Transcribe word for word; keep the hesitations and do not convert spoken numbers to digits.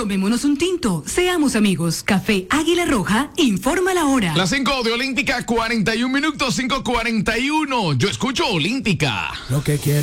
Tomémonos un tinto, seamos amigos. Café Águila Roja, informa la hora. Las cinco de Olímpica, cuarenta y un minutos, cinco cuarenta y uno. Yo escucho Olímpica. Lo que quiero.